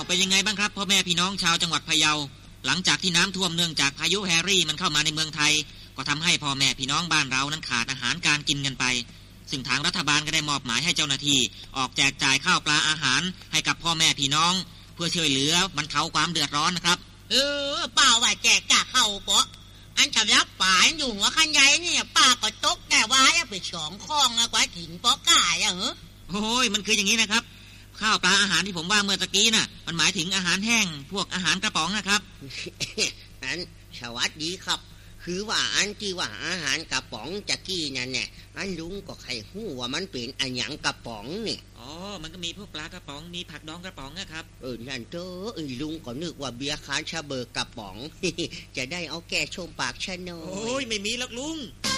เป็นยังไงบ้างครับพ่อแม่พี่น้องชาวจังหวัดพะเยาหลังจากที่น้ำท่วมเนื่องจากพายุแฮร์รี่มันเข้ามาในเมืองไทยก็ทำให้พ่อแม่พี่น้องบ้านเรานั้นขาดอาหารการกินกันไปซึ่งทางรัฐบาลก็ได้มอบหมายให้เจ้าหน้าที่ออกแจกจ่ายข้าวปลาอาหารให้กับพ่อแม่พี่น้องเพื่อช่วยเหลือบรรเทาความเดือดร้อนนะครับป้าว่าแจกจ่าเข้าปะอันสำหรับป่าอยู่ว่าคันใหญ่เนี่ยป้าก็ตกแต่ว่าไป2คลองกว่าถิงปอกล้าโอ้ยมันคืออย่างนี้นะครับข้าวปลาอาหารที่ผมว่าเมื่อตะกี้น่ะมันหมายถึงอาหารแห้งพวกอาหารกระป๋องนะครับอันสวัสดีครับคือว่าอันที่ว่าอาหารกระป๋องตะกี้นั่นเนี่ยอันลุงก็ใครหู้ว่ามันเป็นอันหยังกระป๋องนี่มันก็มีพวกปลากระป๋องมีผักดองกระป๋องนะครับนั่นเด้อลุงก็นึกว่าเบียร์คาชาเบอร์กระป๋อง จะได้เอาแก้ชมปากชะน้อยโอ้ยไม่มีหรอกลุง